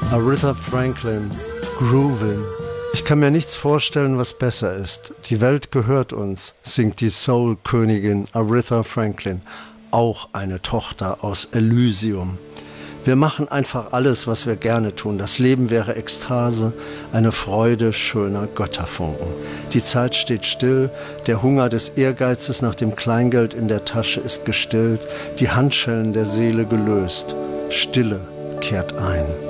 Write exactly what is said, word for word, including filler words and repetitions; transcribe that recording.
Aretha Franklin, Groovin'. Ich kann mir nichts vorstellen, was besser ist. Die Welt gehört uns, singt die Soul-Königin Aretha Franklin, auch eine Tochter aus Elysium. Wir machen einfach alles, was wir gerne tun. Das Leben wäre Ekstase, eine Freude schöner Götterfunken. Die Zeit steht still, der Hunger des Ehrgeizes nach dem Kleingeld in der Tasche ist gestillt, die Handschellen der Seele gelöst. Stille kehrt ein.